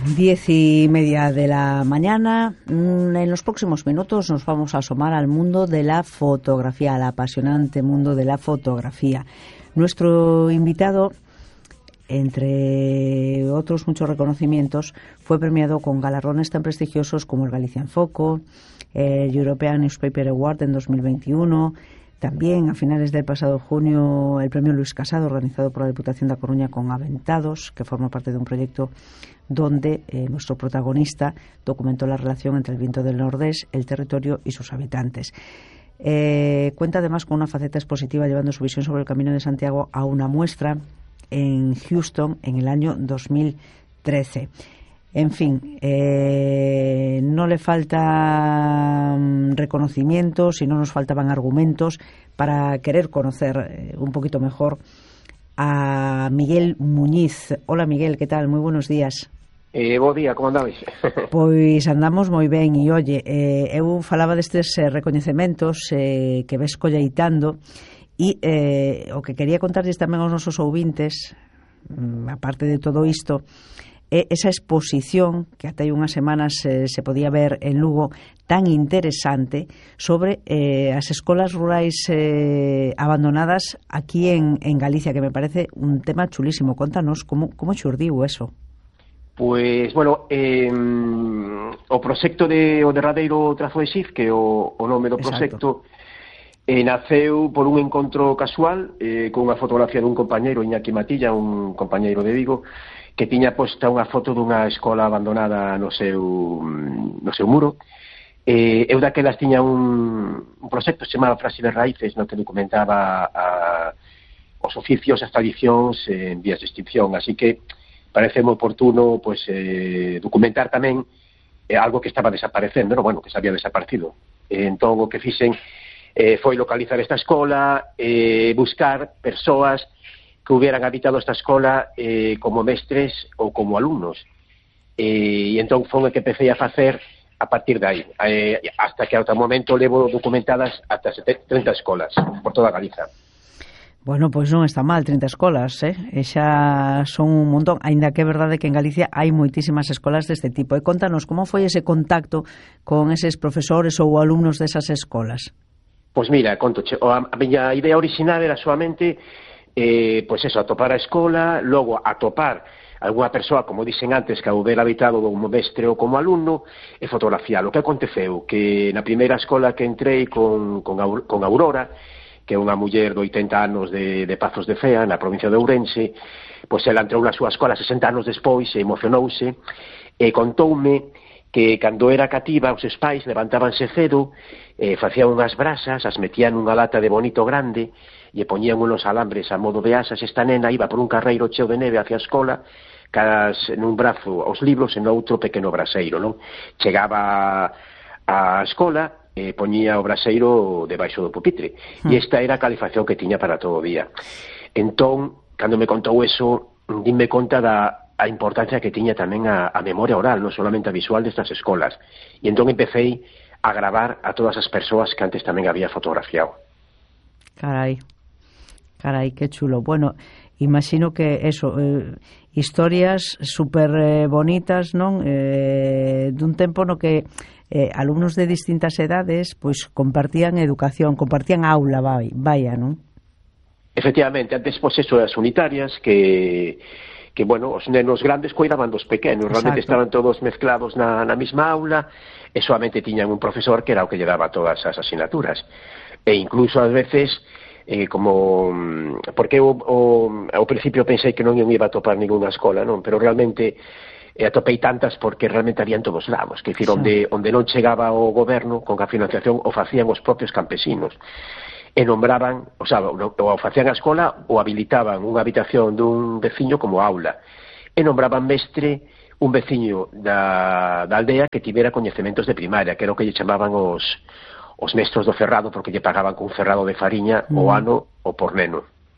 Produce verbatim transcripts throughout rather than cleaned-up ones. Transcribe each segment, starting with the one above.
Diez y media de la mañana. En los próximos minutos nos vamos a asomar al mundo de la fotografía, al apasionante mundo de la fotografía. Nuestro invitado, entre otros muchos reconocimientos, fue premiado con galardones tan prestigiosos como el Galician Foco, el European Newspaper Award en dos mil veintiuno. También, a finales del pasado junio, el premio Luis Casado, organizado por la Diputación de A Coruña con Aventados, que forma parte de un proyecto donde eh, nuestro protagonista documentó la relación entre el viento del Nordés, el territorio y sus habitantes. Eh, cuenta además con una faceta expositiva, llevando su visión sobre el Camino de Santiago a una muestra en Houston en el año dos mil trece. En fin, eh, no le faltan reconocimientos y no nos faltaban argumentos para querer conocer eh, un poquito mejor a Miguel Muñiz. Hola, Miguel, ¿qué tal? Muy buenos días. Eh, bo día, como andades? Pois andamos moi ben e, oye, eh, eu falaba destes eh, recoñecementos eh, que ves colleitando e eh, o que quería contarles tamén aos nosos ouvintes, mm, aparte de todo isto, é esa exposición que ata hai unhas semanas eh, se podía ver en Lugo, tan interesante, sobre eh, as escolas rurais eh, abandonadas aquí en, en Galicia, que me parece un tema chulísimo. Contanos como, como xurdiu eso. Pois, bueno, eh, o proxecto de o derradeiro trazo de Xif, que é o, o nome do proxecto, eh, naceu por un encontro casual eh, con unha fotografía dun compañeiro, Iñaki Matilla, un compañeiro de Vigo, que tiña posta unha foto dunha escola abandonada no seu, no seu muro. Eh, eu daquelas tiña un, un proxecto chamado Frase de Raíces, no que documentaba a, os oficios, as tradicións en vías de extinción, así que parece moi oportuno pues, eh, documentar tamén eh, algo que estaba desaparecendo, no? Bueno, que se había desaparecido. Eh, entón, o que fixen eh, foi localizar esta escola, eh, buscar persoas que hubieran habitado esta escola eh, como mestres ou como alumnos. Eh, e entón foi o que empecé a facer a partir de aí. Eh, hasta que ata o momento levo documentadas ata trinta escolas por toda Galiza. Bueno, pois non está mal, trinta escolas, eh? E xa son un montón, aínda que é verdade que en Galicia hai moitísimas escolas deste tipo. E contanos, como foi ese contacto con eses profesores ou alumnos desas escolas? Pois mira, contoche, a miña idea original era solamente, eh, pois eso, atopar a escola, logo atopar algunha persoa, como dixen antes, que houbera habitado como mestre ou como alumno, e fotografiar. O que aconteceu? Que na primeira escola que entrei con, con, con Aurora, que é unha muller de oitenta anos de, de Pazos de Cea, na provincia de Ourense, pois ela entrou na súa escola sesenta anos despois e emocionouse e contoume que cando era cativa os seus pais levantábanse cedo, eh, facían unhas brasas, as metían nunha lata de bonito grande e poñían unos alambres a modo de asas. Esta nena iba por un carreiro cheo de neve hacia a escola, cas nun brazo aos libros e no outro pequeno braseiro, non? Chegaba á escola e poñía o braseiro debaixo do pupitre. Mm. E esta era a calificación que tiña para todo o día. Entón, cando me contou eso, dime conta da a importancia que tiña tamén a, a memoria oral, non solamente a visual destas escolas. E entón empecé a gravar a todas as persoas que antes tamén había fotografiado. Carai, carai, que chulo. Bueno, imagino que eso, eh, historias super eh, bonitas, non? Eh, dun tempo no que eh, alumnos de distintas edades pois compartían educación, compartían aula, vai, vaya, non? Efectivamente, antes pois eso, as unitarias que que, bueno, os nenos grandes cuidaban dos pequenos. Realmente estaban todos mezclados na, na mesma aula e solamente tiñan un profesor que era o que lle daba todas as asignaturas. E incluso ás veces, eh, como porque eu o, ao principio pensei que non iba a topar ninguna escola, non, pero realmente eh, atopei tantas porque realmente había en todos lados, que dicir, sí. onde, onde non chegaba o goberno con a financiación o facían os propios campesinos. E nombraban, o sea, o facían a escola ou habilitaban unha habitación dun veciño como aula. E nombraban mestre un veciño da, da aldea que tivera coñecementos de primaria, que era o que lle chamaban os, os mestros do cerrado, porque lle pagaban con un cerrado de fariña mm. o ano ou por neno.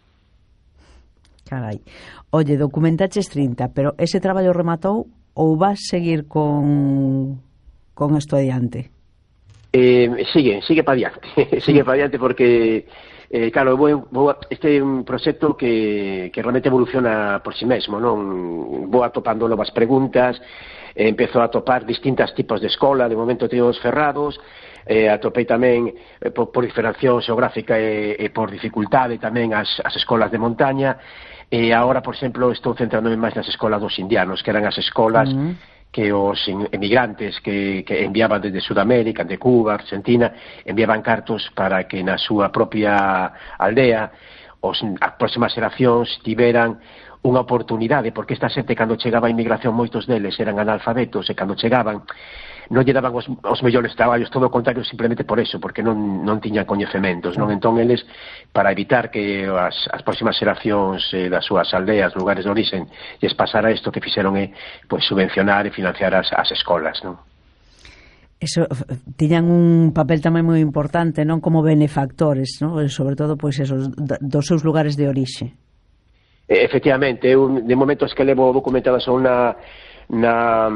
Carai. Oye, documentaches trinta, pero ese traballo rematou ou vas seguir con, con esto adiante? Eh, sigue, sigue para adiante, sigue para adiante porque eh, claro, vou, vou, este é un proxecto que, que realmente evoluciona por si mesmo, non? Vou atopando novas preguntas, eh, empezo a atopar distintos tipos de escola, de momento teos cerrados, eh, atopei tamén eh, por, por diferenciación xeográfica e, e por dificultade tamén as, as escolas de montaña, e agora, por exemplo, estou centrándome máis nas escolas dos indianos, que eran as escolas mm. que os emigrantes que, que enviaban desde Sudamérica, de Cuba, Argentina, enviaban cartos para que na súa propia aldea os, as próximas xeracións tiveran unha oportunidade, porque esta xente, cando chegaba a inmigración, moitos deles eran analfabetos, e cando chegaban non lle daban os, os mellores traballos, todo o contrario, simplemente por eso, porque non, non tiñan coñecementos, non? Entón, eles, para evitar que as, as próximas xeracións eh, das súas aldeas, lugares de orixen, lles pasara isto, que fixeron é, pues, subvencionar e financiar as, as escolas, non? Eso, tiñan un papel tamén moi importante, non? Como benefactores, non? Sobre todo, pois, esos, dos seus lugares de orixe. Efectivamente, eu, de momentos que levo documentadas son na... na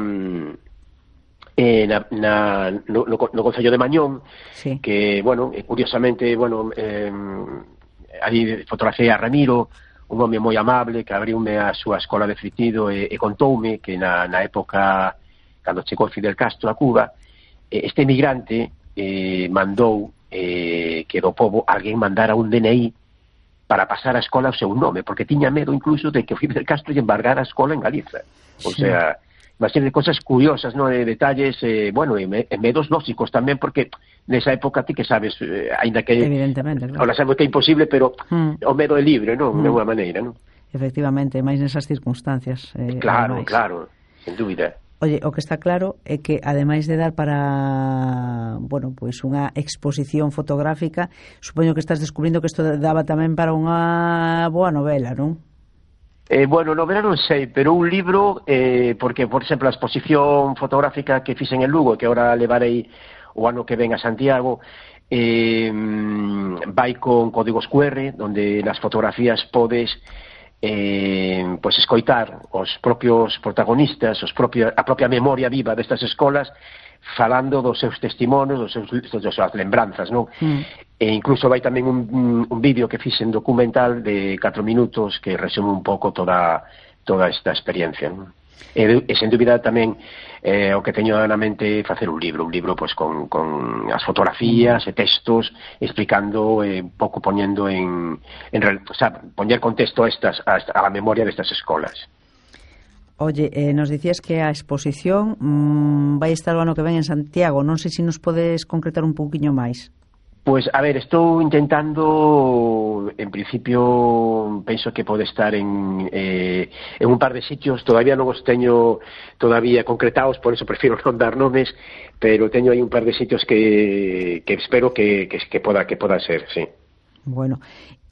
Eh, na, na, no, no, no Concello de Mañón, sí. Que, bueno, curiosamente, bueno, eh, aí fotografía a Ramiro, un home moi amable que abriume a súa escola de fritido e, e contoume que na, na época, cando chegou Fidel Castro a Cuba, eh, este emigrante eh, mandou eh, que do pobo alguén mandara un D N I para pasar a escola ao seu nome, porque tiña medo incluso de que Fidel Castro lle embargara a escola en Galiza. O sí. sea... Uma serie de cosas curiosas, ¿no? De detalles, eh, bueno, e, me, e medos lógicos tamén, porque nesa época ti que sabes, eh, ainda que evidentemente, claro. Ahora sabemos que é imposible, pero mm. o medo é libre, non? Mm. De unha maneira, non? Efectivamente, máis nesas circunstancias. Eh, claro, ademais. claro, sen dúbida. Oye, o que está claro é que, ademais de dar para, bueno, pois unha exposición fotográfica, supoño que estás descubrindo que isto daba tamén para unha boa novela, non? Eh, bueno, novela non sei, pero un libro, eh, porque, por exemplo, a exposición fotográfica que fixen en Lugo, que agora levarei o ano que ven a Santiago, eh, vai con códigos Q R, donde nas fotografías podes eh, pues escoitar os propios protagonistas, os propia, a propia memoria viva destas escolas, falando dos seus testimonios, dos seus, dos seus lembranzas, non? Mm. E incluso vai tamén un, un, un vídeo que fixen documental de catro minutos que resume un pouco toda toda esta experiencia, non? E, e sen dúbida tamén eh, o que teño na mente facer un libro, un libro pues con, con as fotografías e textos explicando, eh, un pouco poñendo en, en o sea, poñer contexto a estas a, a la memoria destas escolas. Oye, eh, nos dicías que a exposición mmm, vai estar o ano que ven en Santiago. Non sei se nos podes concretar un pouquiño máis. Pues, a ver, estou intentando, en principio, penso que pode estar en, eh, en un par de sitios, todavía non os teño todavía concretados, por eso prefiero non dar nomes, pero teño aí un par de sitios que, que espero que, que, que, poda, que poda ser, sí. Bueno,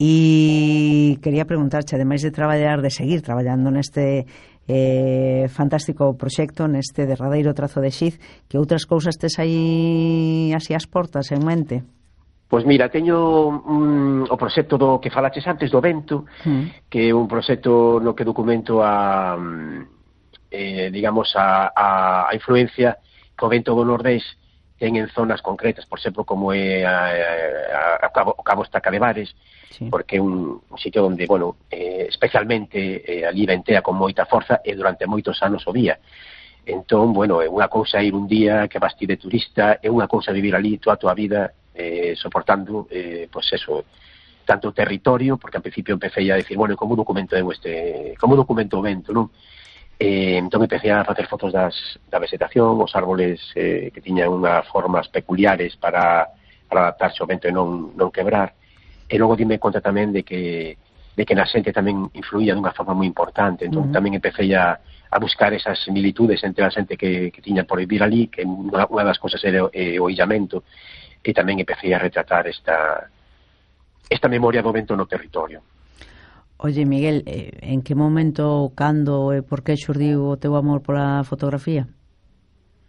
e quería preguntarche, ademais de traballar, de seguir traballando neste eh, fantástico proxecto, neste derradeiro trazo de Xiz, que outras cousas tes aí así as portas en mente? Pois mira, teño um, o proxecto do que falaches antes, do vento, mm. que é un proxecto no que documento a, eh, digamos, a, a, a influencia que o vento do Nordés ten en zonas concretas, por exemplo, como é a, a, a Cabo, o Cabo Estaca de Bares, sí. Porque é un, un sitio onde, bueno, eh, especialmente eh, ali ventea con moita forza e durante moitos anos o día. Entón, bueno, é unha cousa ir un día que vas ti de turista, é unha cousa vivir ali toda a tua vida, Eh, soportando, eh, pues eso, tanto o territorio, porque ao principio empecé a decir, bueno, como documento eu este, como documento o vento, non? Eh, entón empecé a facer fotos das, da vegetación, os árboles eh, que tiñan unhas formas peculiares para, para adaptarse ao vento e non, non quebrar, e logo dime conta tamén de que de que na xente tamén influía dunha forma moi importante, entón uh-huh. tamén empecé a, a buscar esas similitudes entre a xente que, que tiña por vivir ali, que unha, unha das cosas era eh, o illamento, e tamén empecé a retratar esta esta memoria do vento no territorio. Oye, Miguel, en que momento, cando e por que xurdiu o teu amor pola fotografía?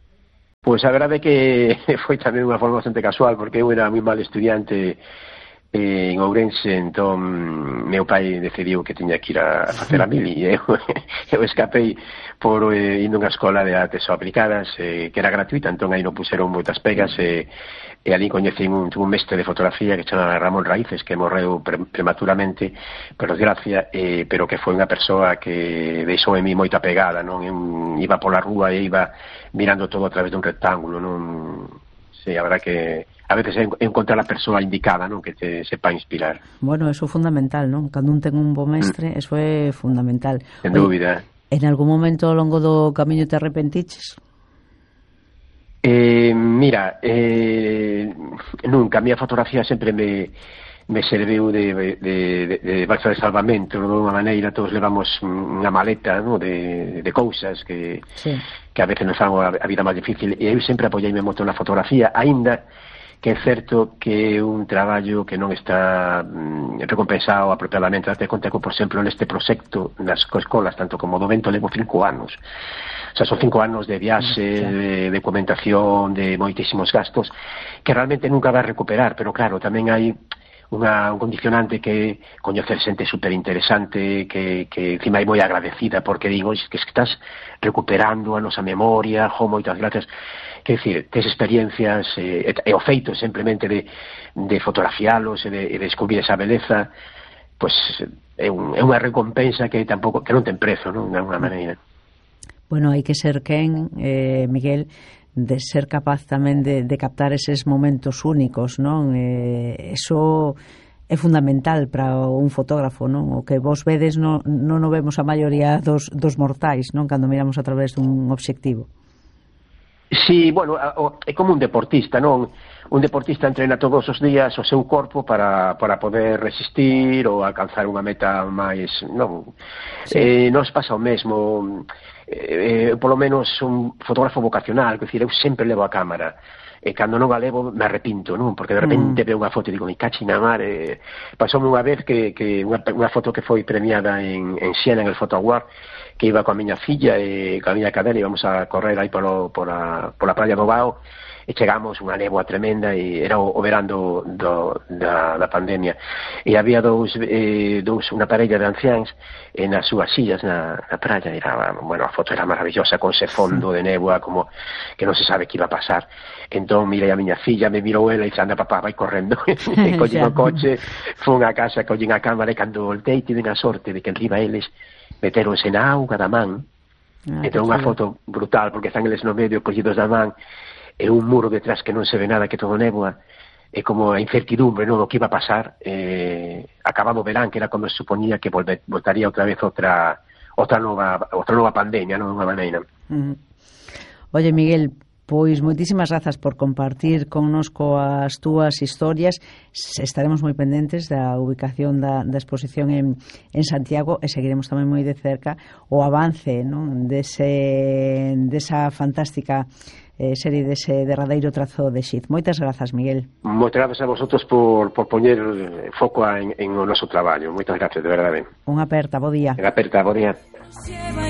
Pois a verdade é que foi tamén unha forma bastante casual, porque eu era moi mal estudiante en Ourense, entón meu pai decidiu que tiña que ir a facer a mili e eu, eu escapei por eh, indo a unha escola de artes aplicadas eh, que era gratuita, entón aí non puseron moitas pegas e, e ali coñecín un, un mestre de fotografía que chama Ramón Raíces, que morreu pre, prematuramente por desgracia, eh, pero que foi unha persoa que deixou en mí moita pegada, non? Eu iba pola rúa e iba mirando todo a través dun rectángulo, non? Sí, a verdad que a veces encontrar a persoa indicada, non, que te sepa inspirar. Bueno, eso é fundamental, non? Cando un ten un bo mestre, mm. eso é fundamental. En dúbida. En algún momento ao longo do camiño te arrepentiches? Eh, mira, eh, nunca. A miña fotografía sempre me, me serviu de, de, de, de balsa de salvamento, de unha maneira. Todos levamos unha maleta, no, de, de cousas que, sí. que a veces nos fan a, a vida máis difícil, e eu sempre apoiei-me moito na fotografía, aínda que é certo que é un traballo que non está mm, recompensado apropiadamente. Date conta que, por exemplo, neste proxecto nas escolas, tanto como do vento, levo cinco anos. O sea, son cinco anos de viaxe, de, de documentación, de moitísimos gastos, que realmente nunca vai recuperar, pero claro, tamén hai unha, un condicionante que coñecer xente super interesante, que, que encima é moi agradecida, porque digo, es que estás recuperando a nosa memoria, jo, moitas gracias. Quer dicir, tes experiencias eh, e o feito simplemente de, de fotografialos e de, de descubrir esa beleza, pues é, un, é unha recompensa que tampouco que non ten prezo, non, de alguna maneira. Bueno, hai que ser quen, eh, Miguel, de ser capaz tamén de, de captar eses momentos únicos, non? Eh, eso é fundamental para un fotógrafo, non? O que vos vedes non, non o vemos a maioría dos, dos mortais, non? Cando miramos a través dun obxectivo. Sí, bueno, é como un deportista, non? Un deportista entrena todos os días o seu corpo para, para poder resistir ou alcanzar unha meta máis, non? Sí. Eh, nos pasa o mesmo, eh, polo menos un fotógrafo vocacional, que decir, eu sempre levo a cámara, e cando non a levo me arrepinto, non? Porque de repente mm. veo unha foto e digo, me cachi na mar, eh, pasoume unha vez que, que unha, unha foto que foi premiada en, en Siena, en el Photo Award, que iba coa miña filla e coa miña cadela, íbamos a correr aí polo, pola, pola praia do Bao, e chegamos unha néboa tremenda, e era o, o verán do, do, da, da pandemia, e había dous, eh, dous unha parella de anciáns e nas súas sillas na, na praia. Era, bueno, a foto era maravillosa, con ese fondo de néboa como que non se sabe que iba a pasar. Entón mirei a miña filla, me mirou ela e dixo, anda papá, vai correndo. E collín o coche, fun a casa, collín a cámara, e cando voltei tive a sorte de que enriba eles meteronse na auga da man. Ah, entón unha foto brutal, porque están eles no medio collidos da man, e un muro detrás que non se ve nada, que todo néboa, e como a incertidumbre, non, do que iba a pasar. Eh, acabado o verán, que era como se suponía que volve, voltaría outra vez outra outra nova outra nova pandemia, non, de unha maneira. Uh-huh. Oye, Miguel, pois moitísimas grazas por compartir connosco as túas historias. Estaremos moi pendentes da ubicación da, da exposición en, en Santiago, e seguiremos tamén moi de cerca o avance, non, dese, desa fantástica eh, serie, dese derradeiro trazo de Xid. Moitas grazas, Miguel. Moitas grazas a vosotros por, por poñer foco en, en o noso traballo. Moitas grazas, de verdade. Unha aperta, bo día. Unha aperta, bo día.